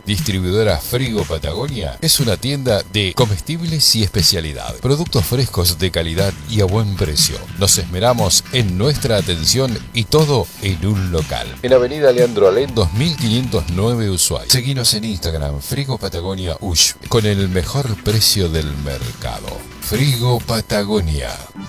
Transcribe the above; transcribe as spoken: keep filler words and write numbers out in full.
Distribuidora Frigo Patagonia es una tienda de comestibles y especialidad. Productos frescos de calidad y a buen precio. Nos esmeramos en nuestra atención y todo en un local. En Avenida Leandro Alem dos mil quinientos nueve Ushuaia. Seguinos en Instagram, Frigo Patagonia Ush, con el mejor precio del mercado. Frigo Patagonia.